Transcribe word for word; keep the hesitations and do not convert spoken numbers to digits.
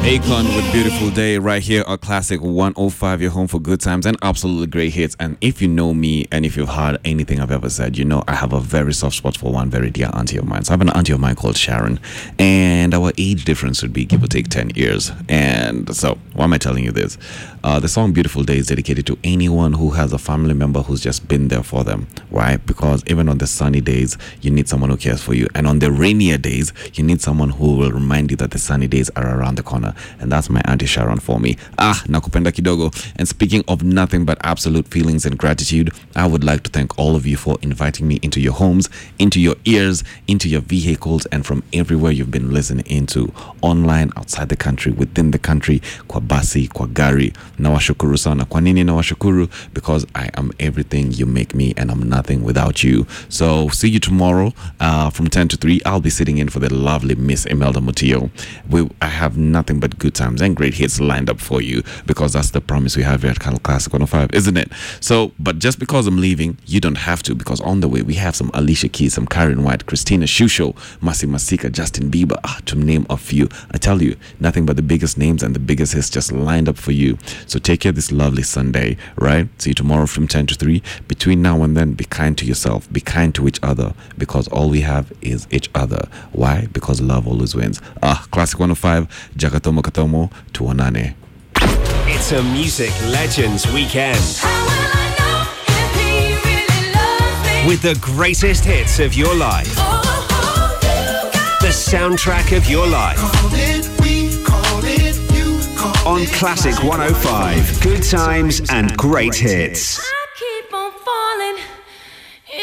Akon with Beautiful Day right here on Classic one oh five, your home for good times and absolutely great hits. And if you know me and if you've heard anything I've ever said, you know I have a very soft spot for one very dear auntie of mine. So I have an auntie of mine called Sharon, and our age difference would be give or take ten years. And so why am I telling you this? Uh, the song Beautiful Day is dedicated to anyone who has a family member who's just been there for them, right? Because even on the sunny days, you need someone who cares for you. And on the rainier days, you need someone who will remind you that the sunny days are around the corner. And that's my auntie Sharon for me. Ah, nakupenda kidogo. And speaking of nothing but absolute feelings and gratitude, I would like to thank all of you for inviting me into your homes, into your ears, into your vehicles, and from everywhere you've been listening into, online, outside the country, within the country, kwa basi, kwa gari. Nawashukuru sana. Kwa nini nawashukuru? Because I am everything you make me, and I'm nothing without you. So see you tomorrow uh, from ten to three. I'll be sitting in for the lovely Miss Imelda Mutillo. We, I have nothing but good times and great hits lined up for you, because that's the promise we have here at Classic one oh five, isn't it? So, but just because I'm leaving, you don't have to, because on the way we have some Alicia Keys, some Karen White, Christina Shusho, Masi Masika, Justin Bieber, ah, to name a few. I tell you, nothing but the biggest names and the biggest hits just lined up for you. So take care this lovely Sunday, right? See you tomorrow from ten to three. Between now and then, be kind to yourself, be kind to each other, because all we have is each other. Why? Because love always wins. Ah, Classic one oh five, Jakatomo Katomo, Tuonane. It's a Music Legends Weekend. How will I know if he really loves me? With the greatest hits of your life. Oh, oh, you got The soundtrack of your life. Called it, we called it, you called On it. Classic one oh five. Good times and great hits.